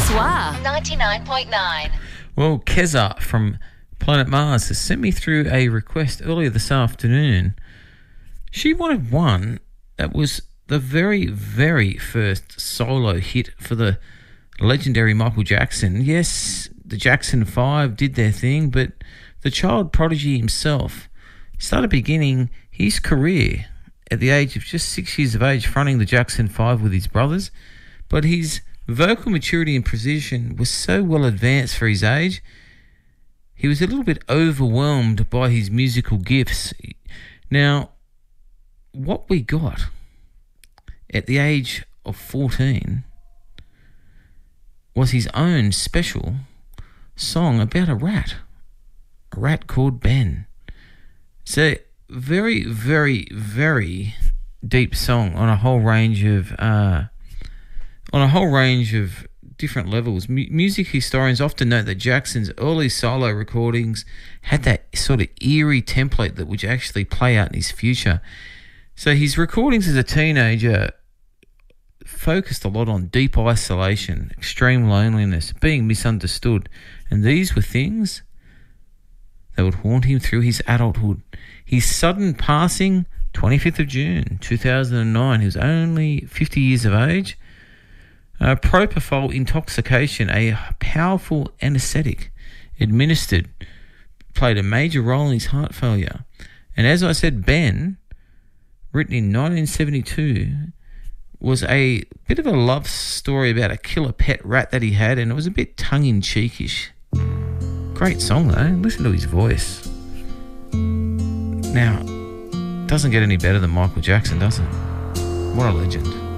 Bonsoir 99.9. Well, Keza from Planet Mars has sent me through a request earlier this afternoon. She wanted one that was the very, very first solo hit for the legendary Michael Jackson. Yes, the Jackson 5 did their thing, but the child prodigy himself started beginning his career at the age of just 6 years of age, fronting the Jackson 5 with his brothers. But his vocal maturity and precision was so well advanced for his age, he was a little bit overwhelmed by his musical gifts. Now, what we got at the age of 14 was his own special song about a rat called Ben. It's a very, very, very deep song on a whole range of different levels. Music historians often note that Jackson's early solo recordings had that sort of eerie template that would actually play out in his future. So his recordings as a teenager focused a lot on deep isolation, extreme loneliness, being misunderstood, and these were things that would haunt him through his adulthood. His sudden passing, 25th of June 2009, he was only 50 years of age. Propofol intoxication, a powerful anesthetic administered, played a major role in his heart failure. And as I said, Ben, written in 1972, was a bit of a love story about a killer pet rat that he had, and it was a bit tongue-in-cheekish. Great song though, listen to his voice. Now, doesn't get any better than Michael Jackson, does it? What a legend.